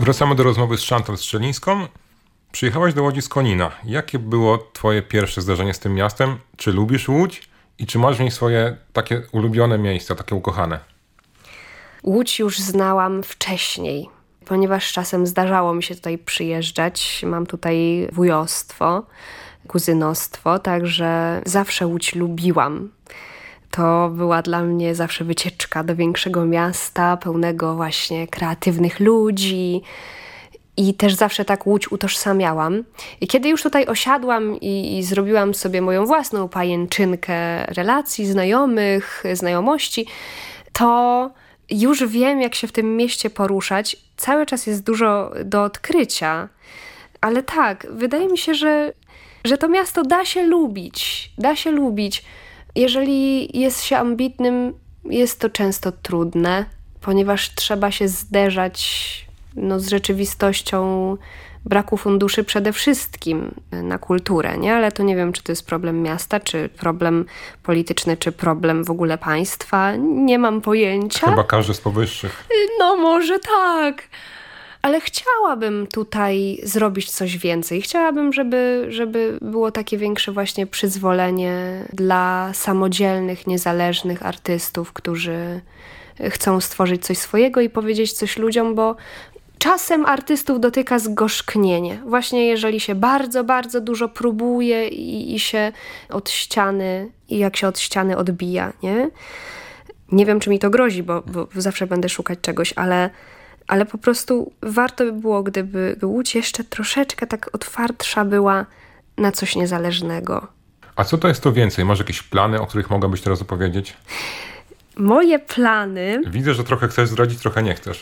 Wracamy do rozmowy z Chantal Strzelińską. Przyjechałaś do Łodzi z Konina. Jakie było twoje pierwsze zdarzenie z tym miastem? Czy lubisz Łódź? I czy masz w niej swoje takie ulubione miejsca, takie ukochane? Łódź już znałam wcześniej, ponieważ czasem zdarzało mi się tutaj przyjeżdżać. Mam tutaj wujostwo, kuzynostwo, także zawsze Łódź lubiłam. To była dla mnie zawsze wycieczka do większego miasta, pełnego właśnie kreatywnych ludzi. I też zawsze tak Łódź utożsamiałam. I kiedy już tutaj osiadłam i zrobiłam sobie moją własną pajęczynkę relacji, znajomych, znajomości, to już wiem, jak się w tym mieście poruszać. Cały czas jest dużo do odkrycia. Ale tak, wydaje mi się, że to miasto da się lubić. Da się lubić. Jeżeli jest się ambitnym, jest to często trudne, ponieważ trzeba się zderzać z rzeczywistością braku funduszy przede wszystkim na kulturę, nie? Ale to nie wiem, czy to jest problem miasta, czy problem polityczny, czy problem w ogóle państwa. Nie mam pojęcia. Chyba każdy z powyższych. No może tak. Ale chciałabym tutaj zrobić coś więcej. Chciałabym, żeby było takie większe właśnie przyzwolenie dla samodzielnych, niezależnych artystów, którzy chcą stworzyć coś swojego i powiedzieć coś ludziom, bo czasem artystów dotyka zgorzknienie. Właśnie jeżeli się bardzo, bardzo dużo próbuje i się od ściany, i jak się od ściany odbija, nie? Nie wiem, czy mi to grozi, bo zawsze będę szukać czegoś, ale po prostu warto by było, gdyby Łódź jeszcze troszeczkę tak otwartsza była na coś niezależnego. A co to jest to więcej? Masz jakieś plany, o których mogłabyś teraz opowiedzieć? Moje plany... Widzę, że trochę chcesz zdradzić, trochę nie chcesz.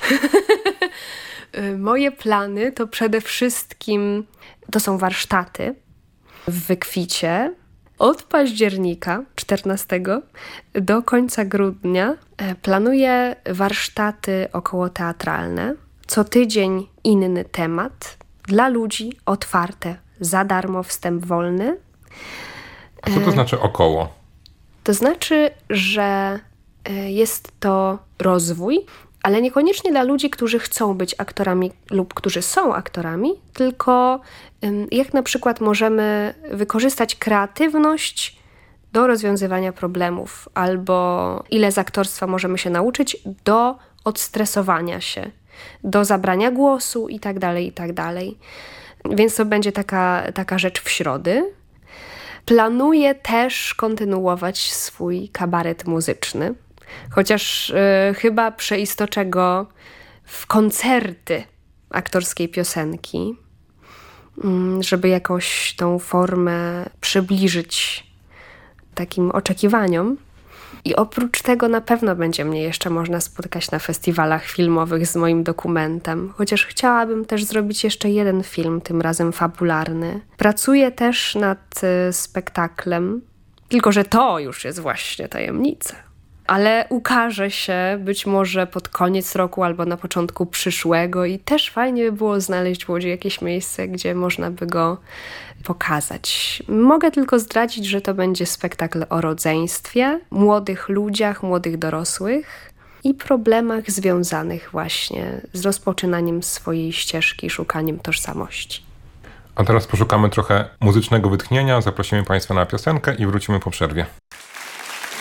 Moje plany to przede wszystkim to są warsztaty w Wykwicie. Od października 14 do końca grudnia planuję warsztaty okołoteatralne. Co tydzień inny temat. Dla ludzi otwarte, za darmo, wstęp wolny. A co to znaczy około? To znaczy, że jest to rozwój, ale niekoniecznie dla ludzi, którzy chcą być aktorami lub którzy są aktorami, tylko jak na przykład możemy wykorzystać kreatywność do rozwiązywania problemów, albo ile z aktorstwa możemy się nauczyć do odstresowania się, do zabrania głosu itd., itd. Więc to będzie taka rzecz w środy. Planuję też kontynuować swój kabaret muzyczny, chociaż chyba przeistoczę go w koncerty aktorskiej piosenki, żeby jakoś tą formę przybliżyć takim oczekiwaniom. I oprócz tego na pewno będzie mnie jeszcze można spotkać na festiwalach filmowych z moim dokumentem, chociaż chciałabym też zrobić jeszcze jeden film, tym razem fabularny. Pracuję też nad spektaklem, tylko że to już jest właśnie tajemnica. Ale ukaże się być może pod koniec roku albo na początku przyszłego i też fajnie by było znaleźć w Łodzi jakieś miejsce, gdzie można by go pokazać. Mogę tylko zdradzić, że to będzie spektakl o rodzeństwie, młodych ludziach, młodych dorosłych i problemach związanych właśnie z rozpoczynaniem swojej ścieżki, szukaniem tożsamości. A teraz poszukamy trochę muzycznego wytchnienia, zaprosimy Państwa na piosenkę i wrócimy po przerwie.